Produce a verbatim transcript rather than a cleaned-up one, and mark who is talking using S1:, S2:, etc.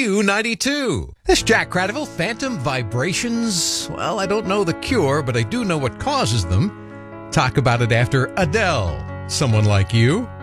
S1: Q ninety-two. This Jack Cradival, phantom vibrations. Well, I don't know the cure, but I do know what causes them. Talk about it after Adele. Someone Like You.